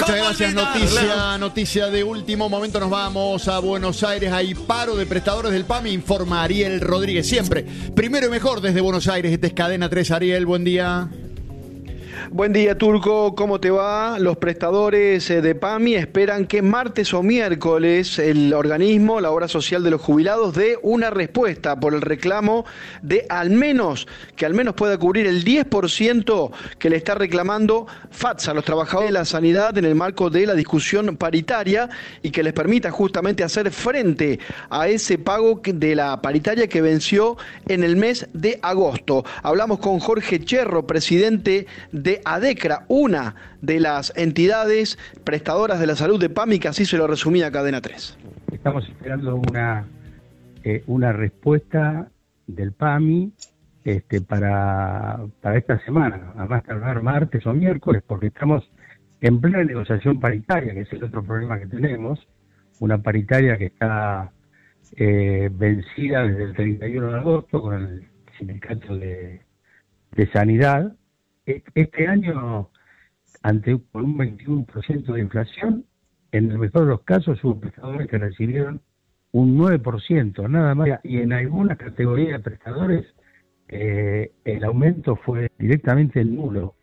Muchas gracias, noticia de último momento. Nos vamos a Buenos Aires. Hay paro de prestadores del PAMI, informa Ariel Rodríguez. Siempre, primero y mejor desde Buenos Aires. Este es Cadena 3. Ariel, buen día. Buen día, Turco, ¿cómo te va? Los prestadores de PAMI esperan que martes o miércoles el organismo, la Obra Social de los Jubilados, dé una respuesta por el reclamo de al menos pueda cubrir el 10% que le está reclamando FATSA a los trabajadores de la sanidad en el marco de la discusión paritaria y que les permita justamente hacer frente a ese pago de la paritaria que venció en el mes de agosto. Hablamos con Jorge Cherro, presidente de ADECRA, una de las entidades prestadoras de la salud de PAMI, que así se lo resumía Cadena 3. Estamos esperando una respuesta del PAMI para esta semana, a más tardar martes o miércoles, porque estamos en plena negociación paritaria, que es el otro problema que tenemos, una paritaria que está vencida desde el 31 de agosto con el sindicato de Sanidad. Este año, con un 21% de inflación, en el mejor de los casos hubo prestadores que recibieron un 9%, nada más, y en algunas categorías de prestadores el aumento fue directamente nulo.